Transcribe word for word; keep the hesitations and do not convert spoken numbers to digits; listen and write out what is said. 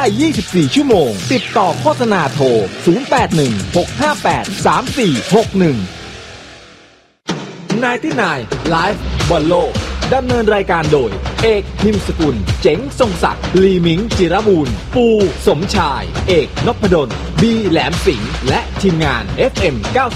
ยี่สิบสี่ ชั่วโมงติดต่อโฆษณาโทรศูนย์ แปด หนึ่ง หก ห้า แปด สาม สี่ หก หนึ่ง ไนน์ตี้ไนน์ Live บอลโลกดำเนินรายการโดยเอกพิมพ์สกุลเจ๋งทรงศักดิ์ลีมิงจิรบูรณ์ปูสมชายเอกนพดลบีแหลมสิงห์และทีมงาน เอฟ เอ็ม เก้า